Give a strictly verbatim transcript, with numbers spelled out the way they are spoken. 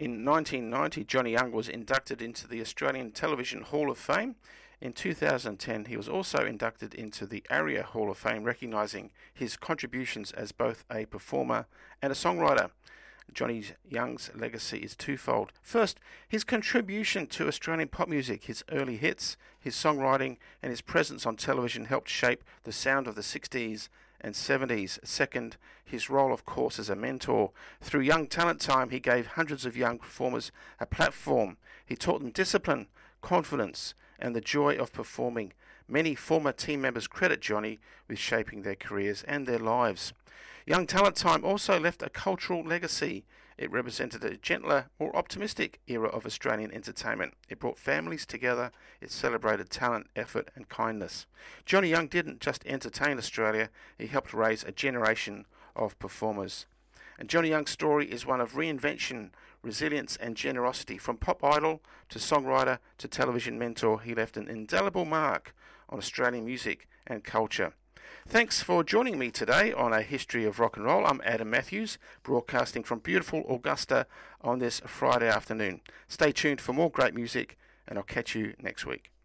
In nineteen ninety, Johnny Young was inducted into the Australian Television Hall of Fame. In two thousand ten, he was also inducted into the ARIA Hall of Fame, recognising his contributions as both a performer and a songwriter. Johnny Young's legacy is twofold. First, his contribution to Australian pop music, his early hits, his songwriting, and his presence on television helped shape the sound of the sixties and seventies. Second, his role, of course, as a mentor. Through Young Talent Time, he gave hundreds of young performers a platform. He taught them discipline, confidence, and the joy of performing. Many former team members credit Johnny with shaping their careers and their lives. Young Talent Time also left a cultural legacy. It represented a gentler, more optimistic era of Australian entertainment. It brought families together. It celebrated talent, effort, and kindness. Johnny Young didn't just entertain Australia, he helped raise a generation of performers. And Johnny Young's story is one of reinvention, resilience, and generosity. From pop idol to songwriter to television mentor, he left an indelible mark on Australian music and culture. Thanks for joining me today on A History of Rock and Roll. I'm Adam Matthews, broadcasting from beautiful Augusta on this Friday afternoon. Stay tuned for more great music, and I'll catch you next week.